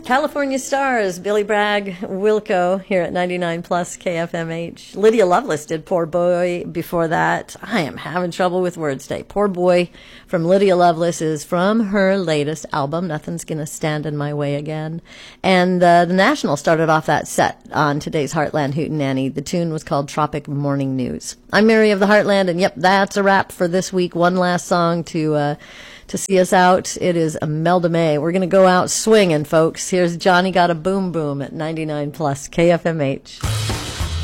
California Stars, Billy Bragg, Wilco here at 99 plus KFMH. Lydia Lovelace did Poor Boy before that. I am having trouble with words today. Poor Boy from Lydia Lovelace is from her latest album, Nothing's Gonna Stand in My Way Again. And the National started off that set on today's Heartland Hootenanny. The tune was called Tropic Morning News. I'm Mary of the Heartland, and yep, that's a wrap for this week. One last song to see us out. It is Imelda May. We're going to go out swinging, folks. Here's Johnny Got a Boom Boom at 99 plus KFMH.